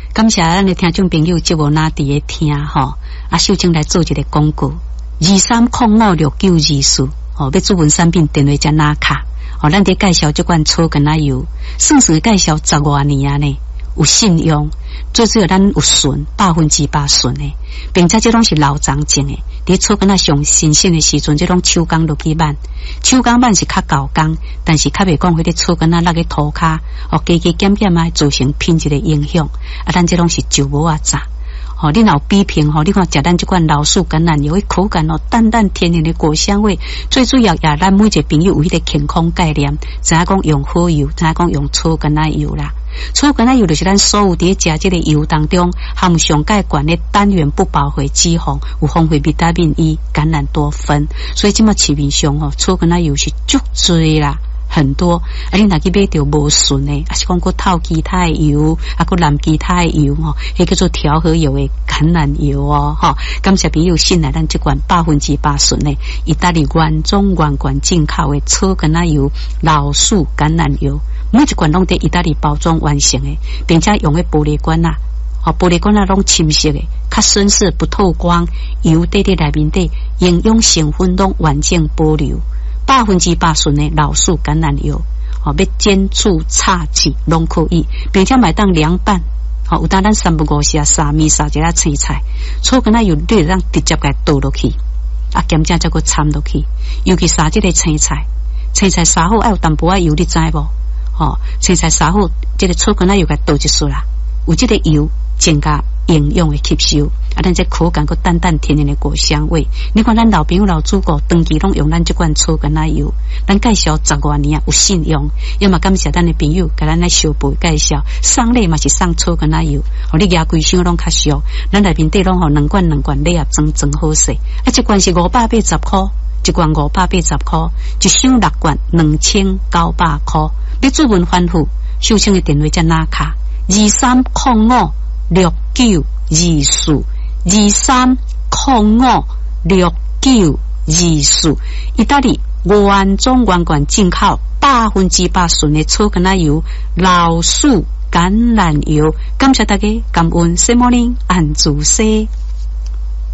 感谢咱的听众朋友节目哪伫咧听吼，秀清来做一个广告，23056924要主文产品电话加拿卡，咱伫介绍这款草根仔油，算是介绍10多年啊呢，有信用，最主要咱有纯100%纯的，并且这拢是老长种的。伫草根仔上新鲜的时阵，这种手工落去挽，手工挽是较高工，但是较袂讲迄个草根仔落去涂骹，加减减啊，造成品质的影响。咱这拢是就无啊炸。你若有比拼你看食咱这款老树橄榄油，迄口感淡淡甜甜的果香味。最主要也咱每一个朋友有迄个健康概念，知影讲用好油，知影讲用草橄榄油啦。草橄榄油就是咱所有伫食这个油当中含上介悬的单元不饱和脂肪，有丰富维他命 E、橄榄多酚，所以即马市面上草橄榄油是足多啦。很多，你若去买着无纯的，还是讲过透其他的油，过蓝其他的油迄叫做调和油的橄榄油感谢朋友信赖咱这款100%纯的意大利原装原罐进口的草橄榄油、老树橄榄油，每一罐拢在意大利包装完成的，并且用的玻璃罐玻璃罐拢深色的，较深色不透光，油在内面底，营养成分拢完整保留。100%纯的老树橄榄油，要煎煮炒制拢可以，并且买当凉拌，有当咱3不5时沙米沙一下青菜，草橄榄油你就让直接给倒落去，咸正再个掺落去，尤其沙这个青菜沙好要有淡薄仔油，你知无？青菜沙好，这个草橄榄油给倒一束啦，有这个油增加营养的吸收，咱这口感个淡淡甜甜的果香味。你看咱老朋友老祖国长期拢用咱这款草橄榄油，咱介绍10多年有信用，要么感谢咱的朋友给咱来小辈介绍，送礼嘛是送草橄榄油，你牙规箱拢较俗，咱内面底拢2罐礼盒装好势，一罐是580块，一罐580块，一箱6罐2900块。你主文反复，秀清的电话在哪卡？23056924，23056924，意大利原装原罐进口100%纯的草橄榄油、老树橄榄油。感谢大家，感恩 Good morning 安主西。